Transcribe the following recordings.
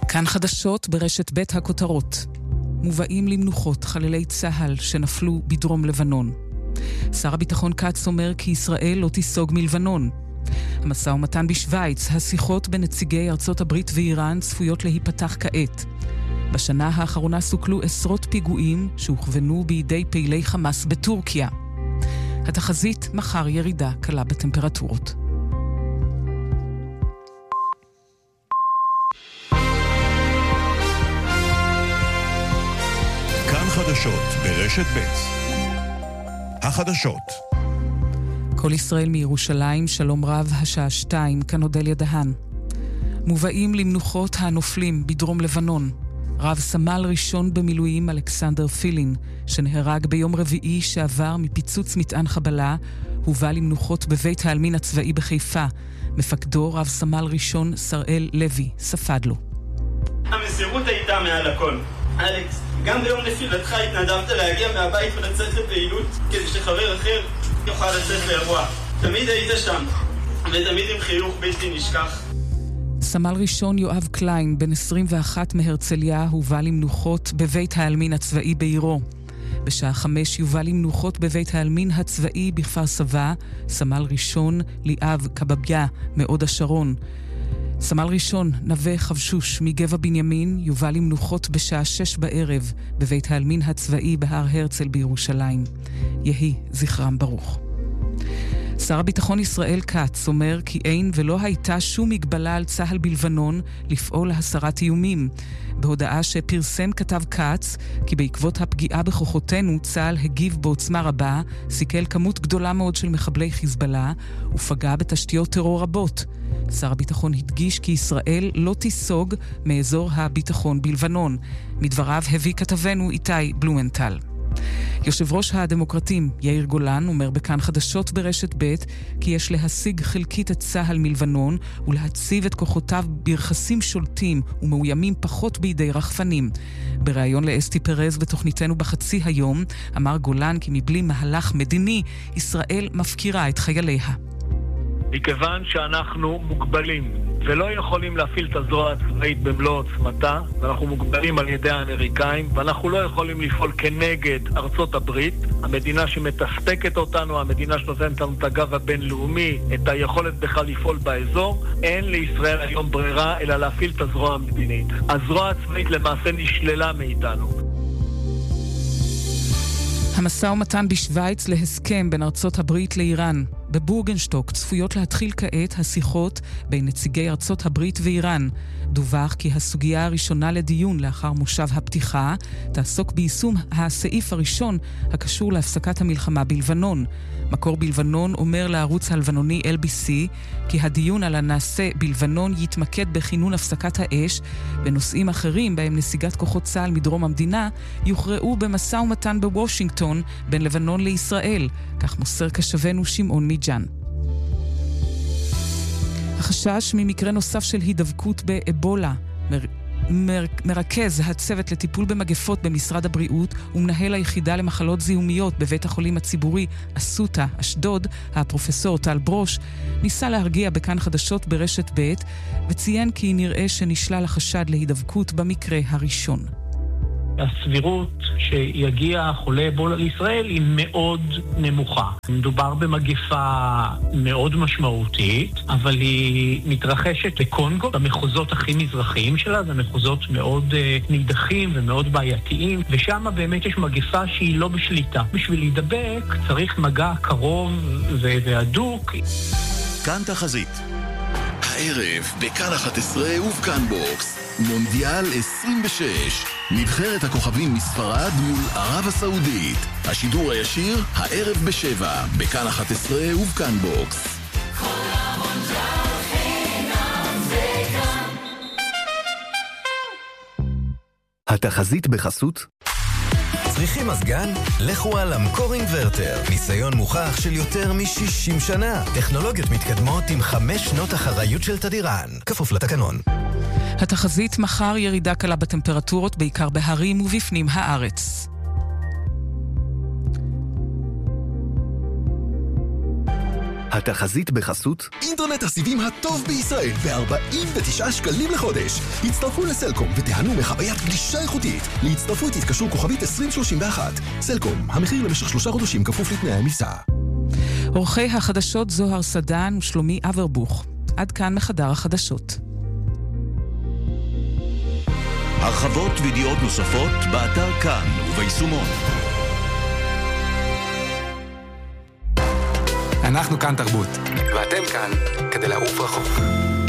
כאן חדשות ברשת בית הכותרות. מובאים למנוחות חללי צהל שנפלו בדרום לבנון. שר הביטחון קאץ אומר כי ישראל לא תיסוג מלבנון. המשא ומתן בשוויץ, השיחות בנציגי ארצות הברית ואיראן צפויות להיפתח כעת. בשנה האחרונה סוכלו עשרות פיגועים שהוכוונו בידי פעילי חמאס בטורקיה. התחזית מחר ירידה קלה בטמפרטורות. כאן חדשות ברשת ב'. החדשות. כל ישראל מירושלים, שלום רב, השעה 2, כאן אודליה דהן. מובאים למנוחות הנופלים בדרום לבנון. רב סמל ראשון במילואים אלכסנדר פילין, שנהרג ביום רביעי שעבר מפיצוץ מטען חבלה, הובא למנוחות בבית העלמין הצבאי בחיפה. מפקדו רב סמל ראשון שראל לוי ספד לו. המסירות הייתה מעל הכל. אלכס, גם ביום נפילתך התנדבת להגיע מהבית ולצאת לפעילות כדי שחבר אחר יוכל לצאת לאירוע. תמיד היית שם, ותמיד עם חיוך בלתי נשכח. סמל ראשון יואב קליין, בן 21 מהרצליה, הובא למנוחות בבית העלמין הצבאי בעירו. בשעה 5 יובא למנוחות בבית העלמין הצבאי בכפר סבא, סמל ראשון ליאב קבביה מהוד השרון. סמל ראשון נווה חבשוש מגבע בנימין יובא למנוחות בשעה 6 בערב בבית העלמין הצבאי בהר הרצל בירושלים. יהי זכרם ברוך. שר הביטחון ישראל קאץ אומר כי אין ולא הייתה שום מגבלה על צהל בלבנון לפעול להסרת איומים. בהודעה שפרסם כתב קאץ כי בעקבות הפגיעה בכוחותינו צהל הגיב בעוצמה רבה, סיכל כמות גדולה מאוד של מחבלי חיזבאללה ופגע בתשתיות טרור רבות. שר הביטחון הדגיש כי ישראל לא תיסוג מאזור הביטחון בלבנון. מדבריו הביא כתבנו איתי בלומנטל. יושב ראש הדמוקרטים יאיר גולן אומר בכאן חדשות ברשת ב' כי יש להשיג חלקית את צהל מלבנון ולהציב את כוחותיו ביחסים שולטים ומאוימים פחות בידי רחפנים. בריאיון לאסתי פרז בתוכניתנו בחצי היום אמר גולן כי מבלי מהלך מדיני ישראל מפקירה את חייליה. מכיוון שאנחנו מוגבלים ולא יכולים להפעיל את הזרוע הצבאית במלוא עוצמתה, ואנחנו מוגבלים על ידי האמריקאים, ואנחנו לא יכולים לפעול כנגד ארצות הברית, המדינה שמתספקת אותנו, המדינה שנותנת לנו את הגב הבינלאומי, את היכולת בכלל לפעול באזור, אין לישראל היום ברירה אלא להפעיל את הזרוע המדינית. הזרוע הצבאית למעשה נשללה מאיתנו. המשא ומתן בשוויץ להסכם בין ארצות הברית לאיראן. בבורגנשטוק צפויות להתחיל כעת השיחות בין נציגי ארצות הברית ואיראן. דווח כי הסוגיה הראשונה לדיון לאחר מושב הפתיחה תעסוק ביישום הסעיף הראשון הקשור להפסקת המלחמה בלבנון. מקור בלבנון אומר לערוץ הלבנוני LBC כי הדיון על הנעשה בלבנון יתמקד בכינון הפסקת האש, ונושאים אחרים בהם נסיגת כוחות צה"ל מדרום המדינה יוכרעו במשא ומתן בוושינגטון בין לבנון לישראל, כך מוסר כשבנו שמעון מיג'אן. החשש ממקרה נוסף של הידבקות באבולה. מרכז הצוות לטיפול במגפות במשרד הבריאות ומנהל היחידה למחלות זיהומיות בבית החולים הציבורי אסותא אשדוד, הפרופסור טל ברוש, ניסה להרגיע בכאן חדשות ברשת ב' וציין כי נראה שנשלל החשד להידבקות במקרה הראשון. הסבירות שיגיע חולה אבולה לישראל היא מאוד נמוכה. מדובר במגפה מאוד משמעותית, אבל היא מתרחשת בקונגו, במחוזות הכי מזרחיים שלה, זה מחוזות מאוד נידחים ומאוד בעייתיים, ושם באמת יש מגפה שהיא לא בשליטה. בשביל להידבק צריך מגע קרוב והדוק. כאן תחזית. הערב בכאן 11 ובכאן בוקס. מונדיאל 26. נבחרת הכוכבים מספרד מול ערב הסעודית. השידור הישיר הערב ב7 בכאן 11 ובכאן בוקס. התחזית בחסות צריכים מזגן? לכו על המקור אינוורטר. ניסיון מוכח של יותר מ-60 שנה. טכנולוגיות מתקדמות עם 5 שנות אחריות של תדירן. כפוף לתקנון. התחזית מחר ירידה קלה בטמפרטורות, בעיקר בהרים ובפנים הארץ. התחזית בחסות אינטרנט הסיבים הטוב בישראל ב-49 שקלים לחודש. הצטרפו לסלקום ותיהנו מחוויית גלישה איכותית. להצטרפות התקשרו כוכבית 2031. סלקום, המחיר למשך 3 חודשים כפוף לתנאי המבצע. עורכי החדשות זוהר סדן ושלומי אברבוך. עד כאן מחדר החדשות. הרחבות וידיעות נוספות באתר כאן וביישומון. אנחנו כאן תרבות, ואתם כאן כדי לעוף רחוק.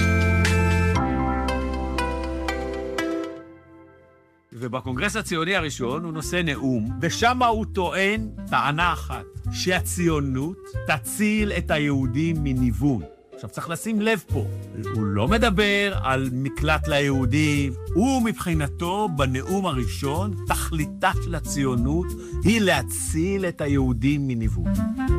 ובקונגרס הציוני הראשון הוא נושא נאום, ושם הוא טוען טענה אחת, שהציונות תציל את היהודים מניוון. עכשיו צריך לשים לב פה, הוא לא מדבר על מקלט ליהודים, הוא מבחינתו בנאום הראשון, תכליתה של הציונות היא להציל את היהודים מניוון.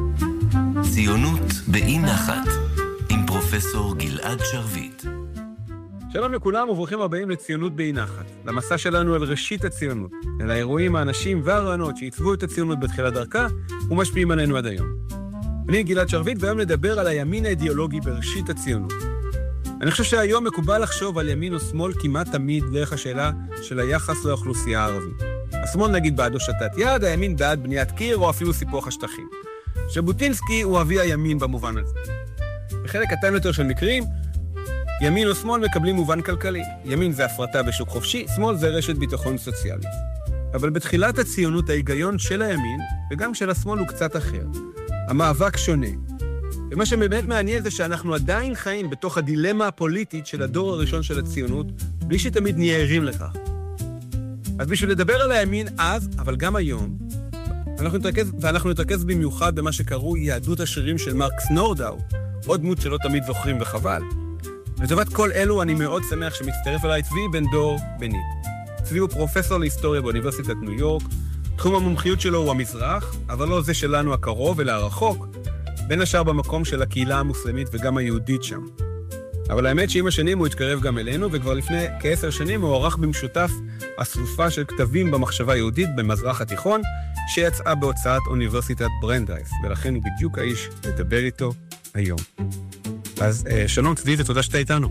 ציונות באי נחת, עם פרופסור גלעד שרביט. שלום לכולם וברוכים הבאים לציונות באי נחת, למסע שלנו על ראשית הציונות, אל האירועים, האנשים והרעיונות שעיצבו את הציונות בתחילת דרכה ומשפיעים עלינו עד היום. אני גלעד שרביט, והיום נדבר על הימין האידיאולוגי בראשית הציונות. אני חושב שהיום מקובל לחשוב על ימין או שמאל כמעט תמיד דרך השאלה של היחס לאוכלוסייה הערבית. השמאל נגיד בעד הושטת יד, הימין בעד בניית קיר או אפילו סיפוח השטחים. ז'בוטינסקי הוא אבי הימין במובן הזה. בחלק קטן יותר של מקרים, ימין או שמאל מקבלים מובן כלכלי. ימין זה הפרטה בשוק חופשי, שמאל זה רשת ביטחון סוציאלית. אבל בתחילת הציונות ההיגיון של הימין וגם של השמאל הוא קצת אחר. המאבק שונה. ומה שבאמת מעניין זה שאנחנו עדיין חיים בתוך הדילמה הפוליטית של הדור הראשון של הציונות, בלי שתמיד נהיה ערים לכך. אז בשביל לדבר על הימין אז, אבל גם היום, אנחנו נתרכז במיוחד במה שקראו יהדות השרירים של מרקס נורדאו, עוד דמות שלא תמיד זוכרים וחבל. לטובת כל אלו אני מאוד שמח שמצטרף אליי צבי בן דור בנית. צבי הוא פרופסור להיסטוריה באוניברסיטת ניו יורק, תחום המומחיות שלו הוא המזרח, אבל לא זה שלנו הקרוב אלא הרחוק, בין השאר במקום של הקהילה המוסלמית וגם היהודית שם. אבל האמת שעם השנים הוא התקרב גם אלינו, וכבר לפני כ10 שנים הוא ערך במשותף אסופה של כתבים במחשבה היהודית במזרח התיכון, שיצאה בהוצאת אוניברסיטת ברנדייס, ולכן הוא בדיוק האיש לדבר איתו היום. אז שלום צבי, ותודה שאתה איתנו.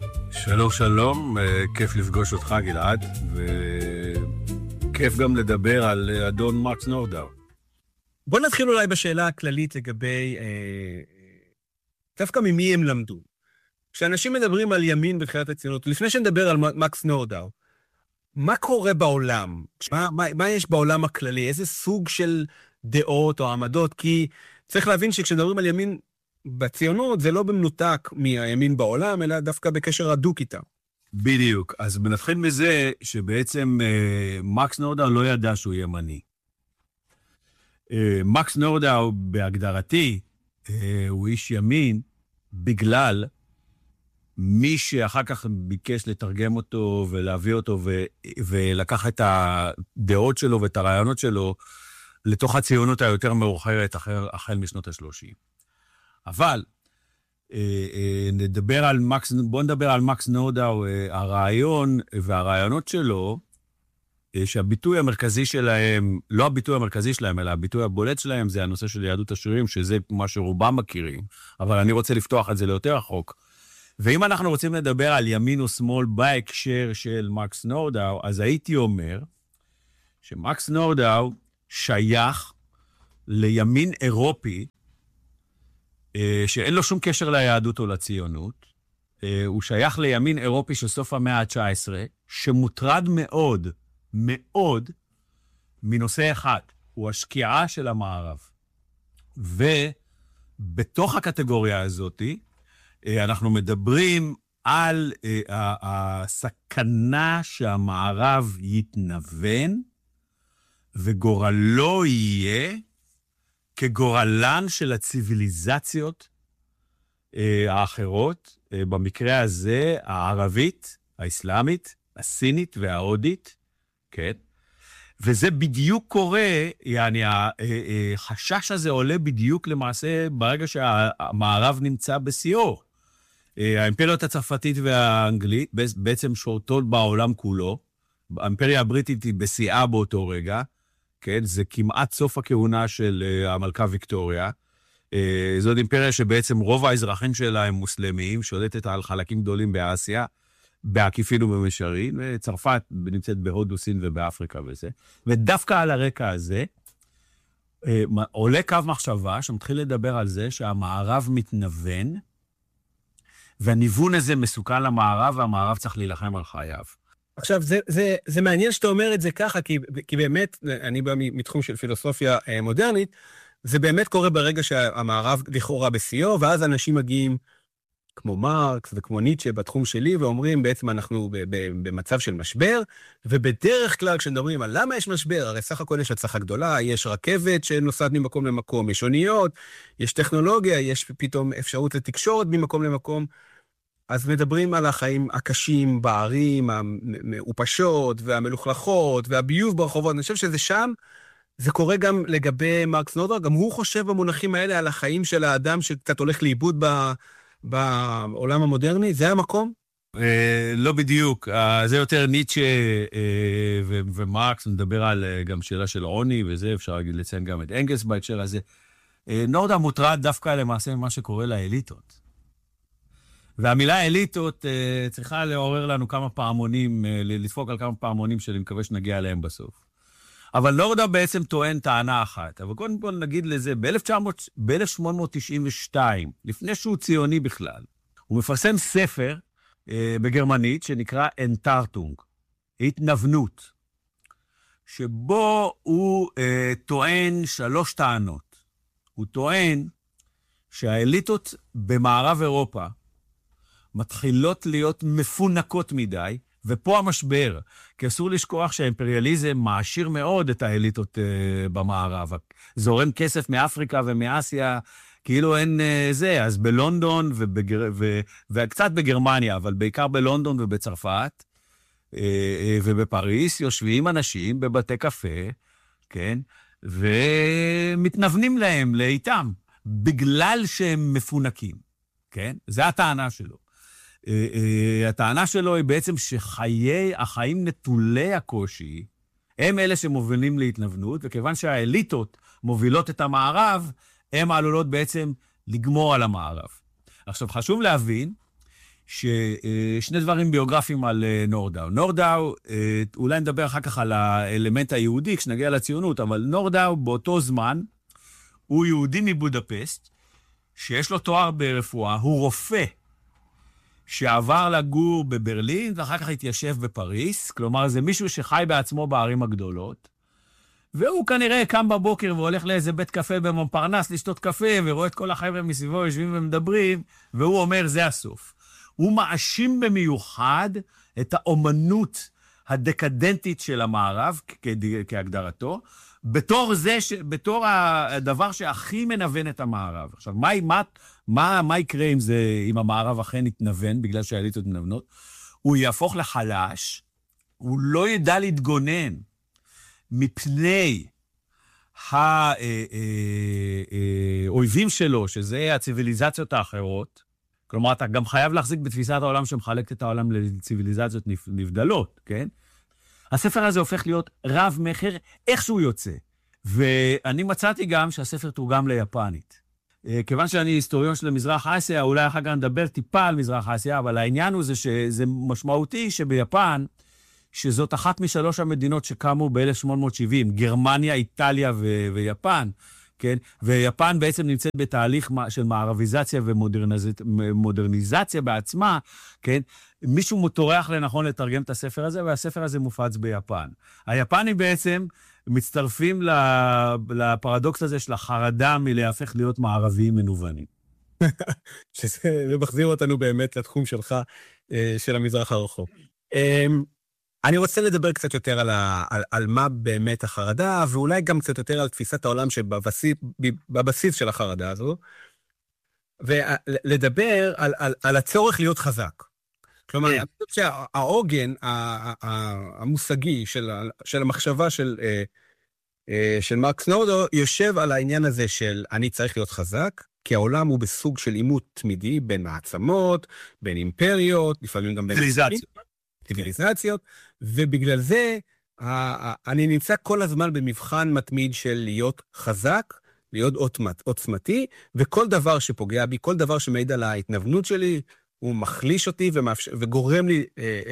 שלום, כיף לפגוש אותך גלעד, וכיף גם לדבר על אדון מרקס נורדאו. בוא נתחיל אולי בשאלה הכללית לגבי, דווקא ממי הם למדו. כשאנשים מדברים על ימין בתחילת הציונות, לפני שנדבר על מרקס נורדאו, מה קורה בעולם? מה יש בעולם הכללי? איזה סוג של דעות או עמדות? כי צריך להבין שכשמדברים על ימין בציונות, זה לא במנותק מהימין בעולם, אלא דווקא בקשר הדוק איתה. בדיוק. אז נתחיל מזה שבעצם מרקס נורדאו לא ידע שהוא ימני. מרקס נורדאו בהגדרתי הוא איש ימין בגלל מי שאחר כך ביקש לתרגם אותו ולהביא אותו ולקח את הדעות שלו ואת הרעיונות שלו לתוך הציונות היותר מאוחרת החל משנות ה-30. אבל בוא נדבר על מרקס נורדאו, הרעיון והרעיונות שלו, שהביטוי המרכזי שלהם, לא הביטוי המרכזי שלהם, אלא הביטוי הבולט שלהם, זה הנושא של יהדות השרירים, שזה מה שרובם מכירים, אבל אני רוצה לפתוח את זה ליותר רחוק. ואם אנחנו רוצים לדבר על ימין או שמאל בהקשר של מרקס נורדאו, אז הייתי אומר שמרקס נורדאו שייך לימין אירופי, שאין לו שום קשר ליהדות או לציונות. הוא שייך לימין אירופי של סוף המאה ה-19, שמוטרד מאוד, מאוד, מנושא אחד, הוא השקיעה של המערב. ובתוך הקטגוריה הזאת, אנחנו מדברים על הסכנה שהמערב יתנוון, וגורלו יהיה כגורלן של הציביליזציות האחרות, במקרה הזה הערבית, האסלאמית, הסינית וההודית, כן? וזה בדיוק קורה, יעני, החשש הזה עולה בדיוק למעשה ברגע שהמערב נמצא בשיאו. האימפריות הצרפתית והאנגלית בעצם שורטות בעולם כולו, האימפריה הבריטית היא בשיאה באותו רגע, כן? זה כמעט סוף הכהונה של המלכה ויקטוריה, זאת אימפריה שבעצם רוב האזרחים שלה הם מוסלמים, שולטת על חלקים גדולים באסיה, בעקיפין ובמישרין, וצרפת נמצאת בהודו, סין ובאפריקה וזה. ודווקא על הרקע הזה, עולה קו מחשבה שמתחיל לדבר על זה שהמערב מתנוון, והניוון הזה מסוכן למערב, והמערב צריך להילחם על חייו. עכשיו, זה מעניין שאתה אומר את זה ככה, כי באמת, אני בא מתחום של פילוסופיה מודרנית, זה באמת קורה ברגע שהמערב לכאורה בשיאו, ואז אנשים מגיעים כמו מרקס וכמו ניטשה בתחום שלי, ואומרים בעצם אנחנו במצב של משבר, ובדרך כלל כשמדברים על למה יש משבר, הרי סך הכל יש הצלחה גדולה, יש רכבת שנוסעת ממקום למקום, יש אוניות, יש טכנולוגיה, יש פתאום אפשרות לתקשורת ממקום למקום, אז מדברים על החיים הקשים בערים, המעופשות והמלוכלכות והביוב ברחובות. אני חושב שזה שם, זה קורה גם לגבי מרקס נורדאו, גם הוא חושב במונחים האלה על החיים של האדם שקצת הולך לאיבוד בעולם המודרני. זה המקום? לא בדיוק. זה יותר ניטשה ומרקס, נדבר על גם שאלה של עוני וזה, אפשר לציין גם את אנגלס בהקשר הזה. נורדאו מוטרד דווקא למעשה ממה שקורה לאליטות. והמילה אליטות צריכה לעורר לנו כמה פעמונים, לדפוק על כמה פעמונים שאני מקווה שנגיע אליהם בסוף. אבל נורדאו בעצם טוען טענה אחת. אבל קודם כל נגיד לזה, ב-1892, לפני שהוא ציוני בכלל, הוא מפרסם ספר בגרמנית שנקרא אנטרטונג, התנוונות, שבו הוא טוען 3 טענות. הוא טוען שהאליטות במערב אירופה, מתחילות להיות מפונקות מדי, ופה המשבר, כי אסור לשכוח שהאימפריאליזם מעשיר מאוד את האליטות במערב. זורם כסף מאפריקה ומאסיה, כאילו אין זה, אז בלונדון וקצת בגרמניה, אבל בעיקר בלונדון ובצרפת, ובפריס יושבים אנשים בבתי קפה, כן? ומתנוונים להם לאיתם, בגלל שהם מפונקים, כן? זה הטענה שלו. הטענה שלו היא בעצם שהחיים נטולי הקושי, הם אלה שמובילים להתנוונות, וכיוון שהאליטות מובילות את המערב, הם עלולות בעצם לגמור על המערב. עכשיו, חשוב להבין ששני דברים ביוגרפיים על נורדאו. נורדאו, אולי נדבר אחר כך על האלמנט היהודי כשנגיע לציונות, אבל נורדאו באותו זמן, הוא יהודי מבודפסט, שיש לו תואר ברפואה, הוא רופא, שעבר לגור בברלין, ואחר כך התיישב בפריס, כלומר, זה מישהו שחי בעצמו בערים הגדולות, והוא כנראה קם בבוקר והולך לאיזה בית קפה במונפרנס לשתות קפה, ורואה את כל החבר'ה מסביבו יושבים ומדברים, והוא אומר, זה הסוף. הוא מאשים במיוחד את האומנות הדקדנטית של המערב, כהגדרתו, בתור הדבר שהכי מנוון את המערב. עכשיו, מה יקרה אם המערב אכן יתנוון, בגלל שהאליטות מנוונות? הוא יהפוך לחלש, הוא לא ידע להתגונן מפני האויבים שלו, שזה הציביליזציות האחרות. כלומר, אתה גם חייב להחזיק בתפיסת העולם שמחלקת את העולם לציביליזציות נבדלות, כן? הספר הזה הופך להיות רב מחר, איך שהוא יוצא. ואני מצאתי גם שהספר תורגם ליפנית. כיוון שאני היסטוריון של מזרח אסיה, אולי אחר כך נדבר טיפה על מזרח אסיה, אבל העניין הוא שזה משמעותי שביפן, שזאת אחת משלוש המדינות שקמו ב-1870, גרמניה, איטליה ויפן, כן? ויפן בעצם נמצאת בתהליך של מערביזציה ומודרניזציה בעצמה, כן? מישהו טורח לנכון לתרגם את הספר הזה, והספר הזה מופץ ביפן. היפנים בעצם מצטרפים לפרדוקס הזה של החרדה מלהפך להיות מערביים מנוונים. שזה מחזיר אותנו באמת לתחום שלך, של המזרח הרחוק. אני רוצה לדבר קצת יותר על מה באמת החרדה, ואולי גם קצת יותר על תפיסת העולם שבבסיס של החרדה הזו, ולדבר על הצורך להיות חזק. כלומר, אני חושב שהעוגן המושגי של המחשבה של מרקס נורדאו יושב על העניין הזה של אני צריך להיות חזק, כי העולם הוא בסוג של עימות תמידי בין מעצמות, בין אימפריות, לפעמים גם בין ציוויליזציות, ובגלל זה אני נמצא כל הזמן במבחן מתמיד של להיות חזק, להיות עוצמתי, וכל דבר שפוגע בי, כל דבר שמעיד על ההתנוונות שלי, הוא מחליש אותי וגורם לי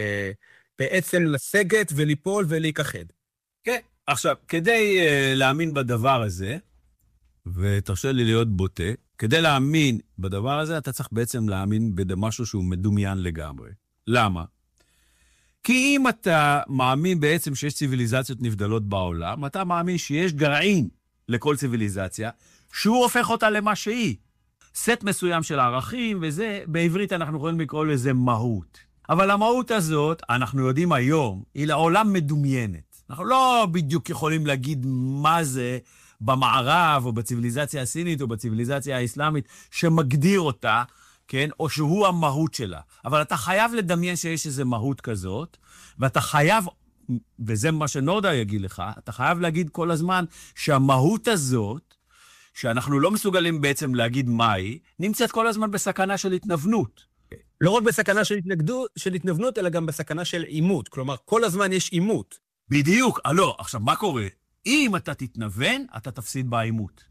בעצם לסגת וליפול ולהיכחד. כן, עכשיו, כדי להאמין בדבר הזה, ותרשה לי להיות בוטה, כדי להאמין בדבר הזה, אתה צריך בעצם להאמין במשהו שהוא מדומיין לגמרי. למה? כי אם אתה מאמין בעצם שיש ציוויליזציות נבדלות בעולם, אתה מאמין שיש גרעין לכל ציוויליזציה, שהוא הופך אותה למה שהיא. סט מסוים של ערכים, וזה, בעברית אנחנו יכולים לקרוא לזה מהות. אבל המהות הזאת, אנחנו יודעים היום, היא לעולם מדומיינת. אנחנו לא בדיוק יכולים להגיד מה זה במערב, או בציוויליזציה הסינית, או בציוויליזציה האסלאמית, שמגדיר אותה, כן? או שהוא המהות שלה. אבל אתה חייב לדמיין שיש איזו מהות כזאת, ואתה חייב, וזה מה שנורדה יגיד לך, אתה חייב להגיד כל הזמן שהמהות הזאת, שאנחנו לא מסוגלים בעצם להגיד מהי, נמצאת כל הזמן בסכנה של התנוונות. לא רק בסכנה של התנוונות, אלא גם בסכנה של עימות. כלומר, כל הזמן יש עימות. בדיוק. לא, עכשיו, מה קורה? אם אתה תתנוון, אתה תפסיד בעימות.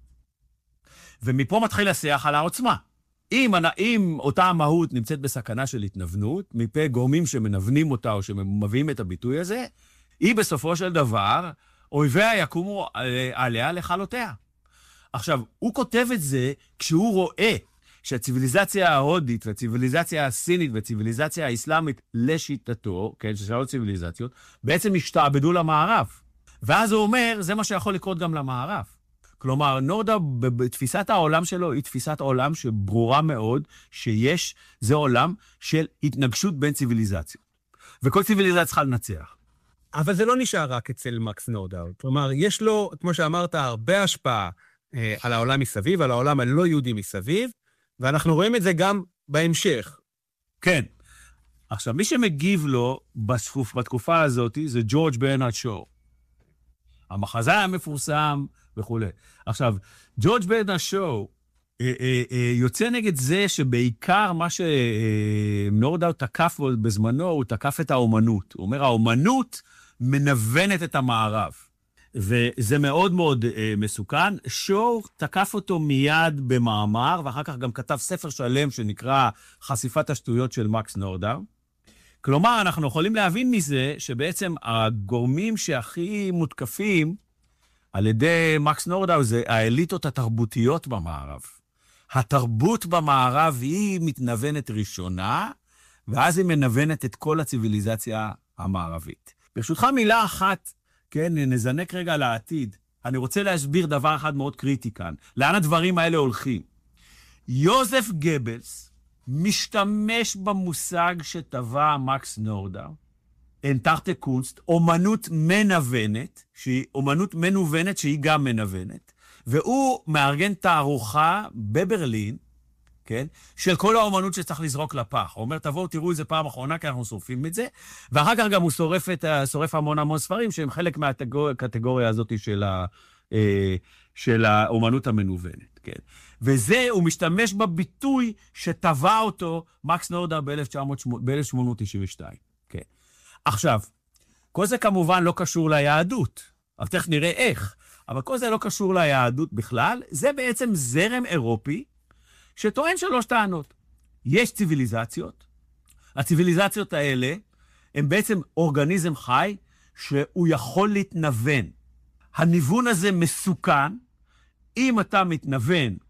ומפה מתחיל השיח על העוצמה. אם אותה המהות נמצאת בסכנה של התנוונות, מפה גורמים שמנוונים אותה או שמביאים את הביטוי הזה, היא בסופו של דבר, אויביה יקומו עליה לכלותיה. עכשיו, הוא כותב את זה כשהוא רואה שהציוויליזציה ההודית והציוויליזציה הסינית והציוויליזציה האסלאמית לשיטתו, כן, ששאלות ציוויליזציות, בעצם השתעבדו למערב. ואז הוא אומר, זה מה שיכול לקרות גם למערב. כלומר, נורדה, בתפיסת העולם שלו, היא תפיסת עולם שברורה מאוד, זה עולם של התנגשות בין ציוויליזציות. וכל ציוויליזציה צריכה לנצח. אבל זה לא נשאר רק אצל מקס נורדה. כלומר, יש לו, כמו שאמרת, הרבה השפעה על העולם מסביב, על העולם הלא יהודי מסביב, ואנחנו רואים את זה גם בהמשך. כן. עכשיו, מי שמגיב לו בתקופה הזאת, זה ג'ורג' ברנרד שו. המחזאי המפורסם וכו'. עכשיו, ג'ורג' ברנרד שו יוצא נגד זה שבעיקר מה שנורדה תקף בזמנו, הוא תקף את האומנות. הוא אומר, האומנות מנוונת את המערב. וזה מאוד מאוד מסוכן. שו תקף אותו מיד במאמר, ואחר כך גם כתב ספר שלם שנקרא חשיפת השטויות של מקס נורדה. כלומר, אנחנו יכולים להבין מזה שבעצם הגורמים שהכי מותקפים על ידי מקס נורדה זה האליטות התרבותיות במערב. התרבות במערב היא מתנוונת ראשונה, ואז היא מנוונת את כל הציוויליזציה המערבית. ברשותך מילה אחת, כן, נזנק רגע לעתיד. אני רוצה להסביר דבר אחד מאוד קריטי כאן. לאן הדברים האלה הולכים? יוזף גבלס משתמש במושג שטבע מקס נורדה, אנטרטה קונסט, אומנות מנוונת, שהיא אומנות מנוונת שהיא גם מנוונת, והוא מארגן תערוכה בברלין, כן, של כל האומנות שצריך לזרוק לפח. הוא אומר, תבואו, תראו את זה פעם אחרונה, כי אנחנו שורפים את זה, ואחר כך גם הוא שורף המון ספרים, שהם חלק מהקטגוריה הזאת של האומנות המנוונת, כן. וזה, הוא משתמש בביטוי שטבע אותו מקס נורדה ב-1892, כן. עכשיו, כל זה כמובן לא קשור ליהדות, אבל תכף נראה איך, אבל כל זה לא קשור ליהדות בכלל, זה בעצם זרם אירופי, שטוען 3 טענות. יש ציוויליזציות, הציוויליזציות האלה הם בעצם אורגניזם חי שהוא יכול להתנוון. הניוון הזה מסוכן, אם אתה מתנוון